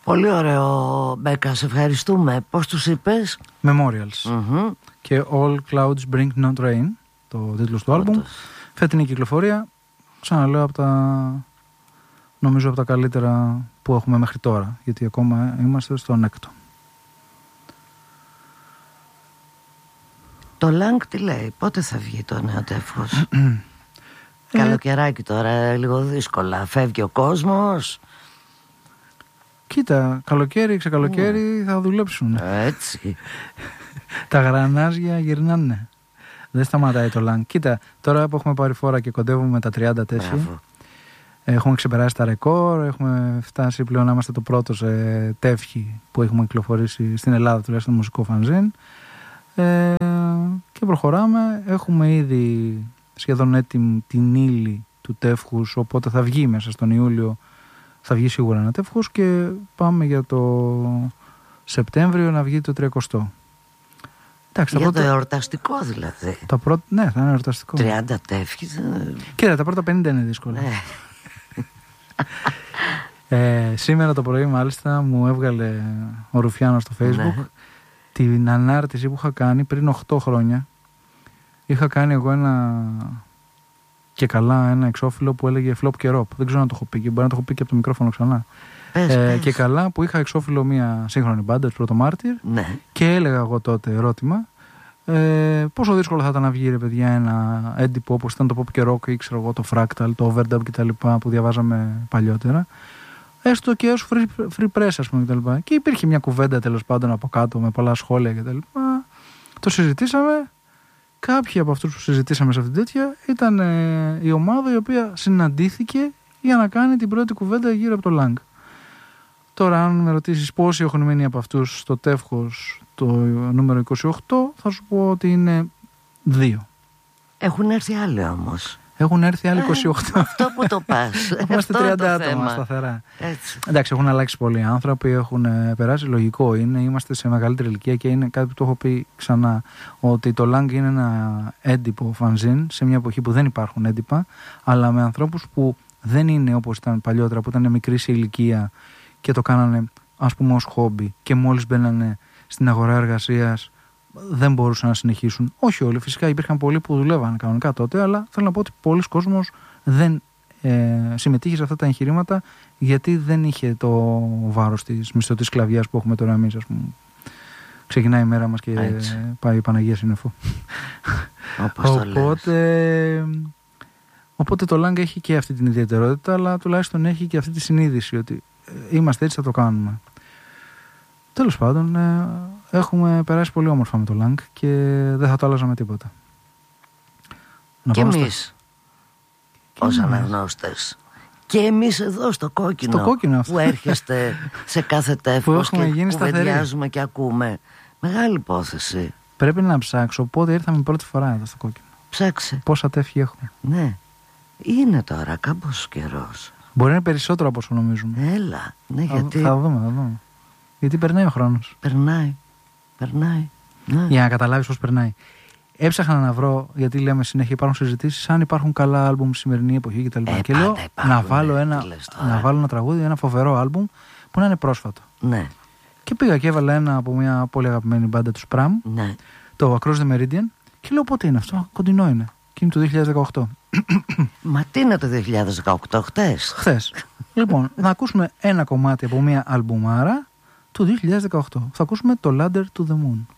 Πολύ ωραίο, Μπέκα, σε ευχαριστούμε. Πώς τους είπες? Memorials. Και All Clouds Bring Not Rain, το τίτλος του άλμπουμ. Φετινή κυκλοφορία, ξαναλέω, νομίζω από τα καλύτερα που έχουμε μέχρι τώρα, γιατί ακόμα είμαστε στον έκτο. Το Lang τι λέει, πότε θα βγει το νέο τεύχος? Καλοκαιράκι τώρα, λίγο δύσκολα. Φεύγει ο κόσμος. Κοίτα, καλοκαίρι, ξεκαλοκαίρι θα δουλέψουν. Έτσι. Τα γρανάζια γυρνάνε. Δεν σταματάει το Lang. Κοίτα, τώρα που έχουμε πάρει φόρα και κοντεύουμε τα 30 τέσσερα, έχουμε ξεπεράσει τα ρεκόρ, έχουμε φτάσει πλέον να είμαστε το πρώτο σε τεύχη που έχουμε κυκλοφορήσει στην Ελλάδα, τουλάχιστον μουσικό φανζίν. Και προχωράμε. Έχουμε ήδη σχεδόν έτοιμη την ύλη του τεύχους, οπότε θα βγει μέσα στον Ιούλιο, θα βγει σίγουρα ένα τεύχος και πάμε για το Σεπτέμβριο να βγει το 30. Εντάξει, για το εορταστικό δηλαδή. Ναι, θα είναι εορταστικό. 30 τεύχη. Κοίτα, τα πρώτα 50 είναι δύσκολα. Σήμερα το πρωί μάλιστα μου έβγαλε ο Ρουφιάνος στο Facebook την ανάρτηση που είχα κάνει πριν 8 χρόνια. Είχα κάνει εγώ ένα εξώφυλλο που έλεγε flop και rock. Δεν ξέρω αν το έχω πει και μπορεί να το έχω πει και από το μικρόφωνο ξανά. Πες. Και καλά που είχα εξώφυλλο μια σύγχρονη μπάντα, του Πρωτομάρτυρ, και έλεγα εγώ τότε ερώτημα, πόσο δύσκολο θα ήταν να βγει, ρε παιδιά, ένα έντυπο όπως ήταν το pop και rock ή ξέρω εγώ το fractal, το overdub κτλ. Που διαβάζαμε παλιότερα, έστω και ως free press, ας πούμε, κτλ. Και υπήρχε μια κουβέντα τέλος πάντων από κάτω με πολλά σχόλια κτλ. Το συζητήσαμε. Κάποιοι από αυτούς που συζητήσαμε σε αυτήν την τέτοια ήταν η ομάδα η οποία συναντήθηκε για να κάνει την πρώτη κουβέντα γύρω από το Lang. Τώρα, αν με ρωτήσεις πόσοι έχουν μείνει από αυτούς στο τεύχος το νούμερο 28, θα σου πω ότι είναι 2. Έχουν έρθει άλλοι όμως. Έχουν έρθει άλλοι 28. Αυτό που το πας. Είμαστε 30 άτομα σταθερά. Εντάξει, έχουν αλλάξει πολλοί άνθρωποι, έχουν περάσει. Λογικό είναι, είμαστε σε μεγαλύτερη ηλικία και είναι κάτι που το έχω πει ξανά. Ότι το Lang είναι ένα έντυπο φανζίν σε μια εποχή που δεν υπάρχουν έντυπα, αλλά με ανθρώπους που δεν είναι όπως ήταν παλιότερα, που ήταν μικροί σε ηλικία και το κάνανε, ας πούμε, ως χόμπι και μόλις μπαίνανε στην αγορά εργασίας δεν μπορούσαν να συνεχίσουν. Όχι όλοι, φυσικά υπήρχαν πολλοί που δουλεύαν κανονικά τότε, αλλά θέλω να πω ότι πολλοί κόσμος δεν συμμετείχε σε αυτά τα εγχειρήματα γιατί δεν είχε το βάρος της μισθωτής σκλαβιάς που έχουμε τώρα εμείς, ας πούμε. Ξεκινάει η μέρα μας και πάει η Παναγία Σύννεφο. Οπότε το Lang έχει και αυτή την ιδιαιτερότητα, αλλά τουλάχιστον έχει και αυτή τη συνείδηση ότι είμαστε έτσι, θα το κάνουμε. Τέλος πάντων, έχουμε περάσει πολύ όμορφα με το Lang και δεν θα το άλλαζα με τίποτα. Και εμείς ως αναγνώστες. Και εμείς εδώ στο κόκκινο που έρχεστε σε κάθε τεύχος και κουβεντιάζουμε και ακούμε. Μεγάλη υπόθεση. Πρέπει να ψάξω πότε ήρθαμε πρώτη φορά εδώ στο κόκκινο. Ψάξε. Πόσα τεύχη έχουμε. Ναι. Είναι τώρα κάμπος καιρός. Μπορεί να είναι περισσότερο από όσο νομίζουμε. Έλα. Ναι, γιατί... Θα δούμε. Γιατί περνάει ο χρόνος. Περνάει. Ναι. Για να καταλάβεις πώς περνάει. Έψαχνα να βρω, γιατί λέμε συνέχεια υπάρχουν συζητήσεις, αν υπάρχουν καλά άλμπουμ στη σημερινή εποχή κτλ. Και λέω να βάλω ένα τραγούδι, ένα φοβερό άλμπουμ που να είναι πρόσφατο. Ναι. Και πήγα και έβαλα ένα από μια πολύ αγαπημένη μπάντα του Spram, το Across the Meridian, και λέω πότε είναι αυτό, κοντινό είναι. Και είναι το 2018. Μα τι είναι το 2018, χθες. Λοιπόν, να ακούσουμε ένα κομμάτι από μια αλμπουμάρα του 2018. Θα ακούσουμε το Ladder to the Moon.